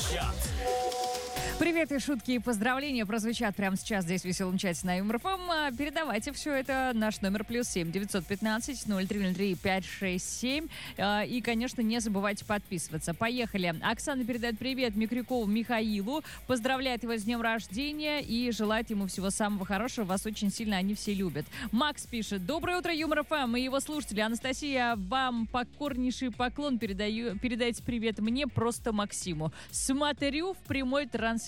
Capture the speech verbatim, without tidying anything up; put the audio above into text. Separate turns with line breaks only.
чат.
Привет и шутки и поздравления прозвучат прямо сейчас здесь в веселом чате на Юмор ФМ. Передавайте все это. Наш номер плюс семь девятьсот пятнадцать ноль три ноль три пять шесть семь. И, конечно, не забывайте подписываться. Поехали. Оксана передает привет Микрюкову Михаилу. Поздравляет его с днем рождения и желает ему всего самого хорошего. Вас очень сильно они все любят. Макс пишет: доброе утро, Юмор ФМ и его слушатели. Анастасия, вам покорнейший поклон передаю. Передайте привет мне, просто Максиму. Смотрю в прямой трансляции